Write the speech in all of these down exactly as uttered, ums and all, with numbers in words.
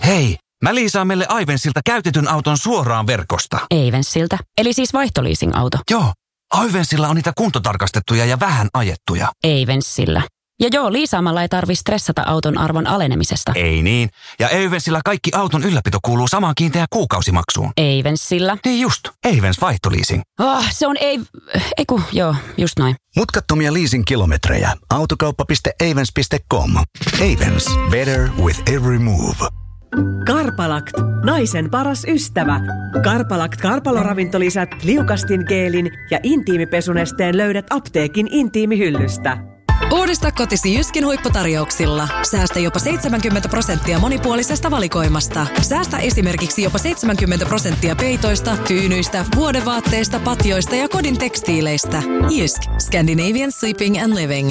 Hei, mä liisaan meille Aivensilta käytetyn auton suoraan verkosta. Aivensilta? Eli siis vaihtoliising-auto? Joo, Aivensilla on niitä kuntotarkastettuja ja vähän ajettuja. Aivensilla. Ja joo, liisaamalla ei tarvitse stressata auton arvon alenemisesta. Ei niin. Ja Aivensilla kaikki auton ylläpito kuuluu samaan kiinteään kuukausimaksuun. Aivensilla? Niin just, Aivens vaihtoliising. Oh, se on ei... Eiku, joo, just noin. Mutkattomia leasing-kilometrejä. Autokauppa piste aivens piste com. Aivens. Better with every move. Karpalakt, naisen paras ystävä. Karpalakt karpaloravintolisät, liukastin geelin ja intiimipesunesteen löydät apteekin intiimihyllystä. Uudista kotisi Jyskin huipputarjouksilla. Säästä jopa seitsemänkymmentä prosenttia monipuolisesta valikoimasta. Säästä esimerkiksi jopa seitsemänkymmentä prosenttia peitoista, tyynyistä, vuodevaatteista, patjoista ja kodin tekstiileistä. Jysk. Scandinavian Sleeping and Living.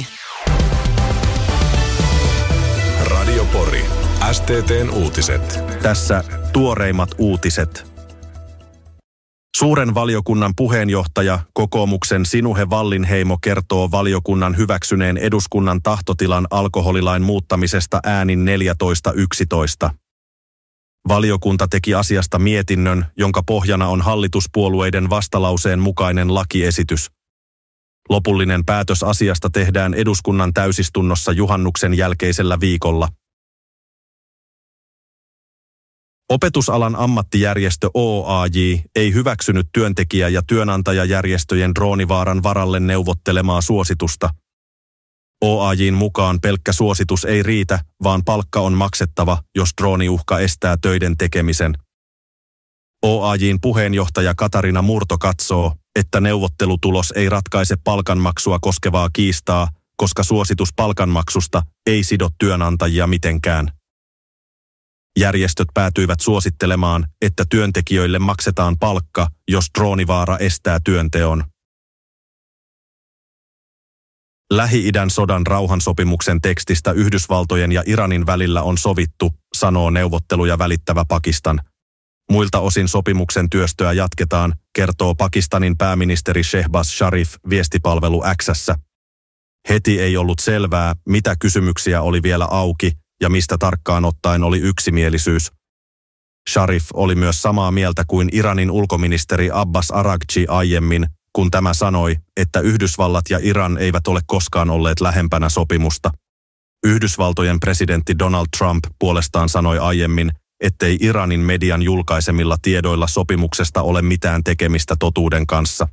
Radio Pori. S T T:n uutiset. Tässä tuoreimmat uutiset. Suuren valiokunnan puheenjohtaja, kokoomuksen Sinuhe Wallinheimo kertoo valiokunnan hyväksyneen eduskunnan tahtotilan alkoholilain muuttamisesta äänin neljätoista yksitoista. Valiokunta teki asiasta mietinnön, jonka pohjana on hallituspuolueiden vastalauseen mukainen lakiesitys. Lopullinen päätös asiasta tehdään eduskunnan täysistunnossa juhannuksen jälkeisellä viikolla. Opetusalan ammattijärjestö O A J ei hyväksynyt työntekijä- ja työnantajajärjestöjen droonivaaran varalle neuvottelemaa suositusta. O A J:n mukaan pelkkä suositus ei riitä, vaan palkka on maksettava, jos drooniuhka estää töiden tekemisen. O A J:n puheenjohtaja Katarina Murto katsoo, että neuvottelutulos ei ratkaise palkanmaksua koskevaa kiistaa, koska suositus palkanmaksusta ei sido työnantajia mitenkään. Järjestöt päätyivät suosittelemaan, että työntekijöille maksetaan palkka, jos droonivaara estää työnteon. Lähi-idän sodan rauhansopimuksen tekstistä Yhdysvaltojen ja Iranin välillä on sovittu, sanoo neuvotteluja välittävä Pakistan. Muilta osin sopimuksen työstöä jatketaan, kertoo Pakistanin pääministeri Shehbaz Sharif viestipalvelu X:ssä. Heti ei ollut selvää, mitä kysymyksiä oli vielä auki ja mistä tarkkaan ottaen oli yksimielisyys. Sharif oli myös samaa mieltä kuin Iranin ulkoministeri Abbas Araghchi aiemmin, kun tämä sanoi, että Yhdysvallat ja Iran eivät ole koskaan olleet lähempänä sopimusta. Yhdysvaltojen presidentti Donald Trump puolestaan sanoi aiemmin, ettei Iranin median julkaisemilla tiedoilla sopimuksesta ole mitään tekemistä totuuden kanssa.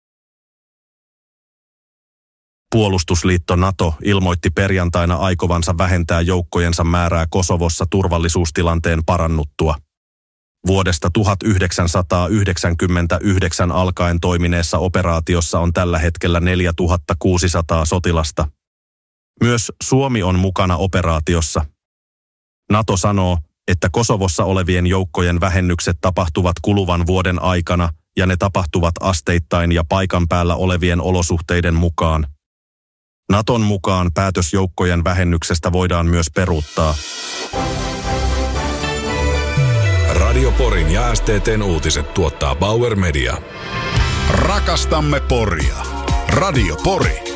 Puolustusliitto NATO ilmoitti perjantaina aikovansa vähentää joukkojensa määrää Kosovossa turvallisuustilanteen parannuttua. Vuodesta tuhatyhdeksänsataayhdeksänkymmentäyhdeksän alkaen toimineessa operaatiossa on tällä hetkellä neljätuhatta kuusisataa sotilasta. Myös Suomi on mukana operaatiossa. NATO sanoo, että Kosovossa olevien joukkojen vähennykset tapahtuvat kuluvan vuoden aikana ja ne tapahtuvat asteittain ja paikan päällä olevien olosuhteiden mukaan. Naton mukaan päätös joukkojen vähennyksestä voidaan myös peruuttaa. Radio Porin ja S T T:n uutiset tuottaa Bauer Media. Rakastamme Poria. Radio Pori.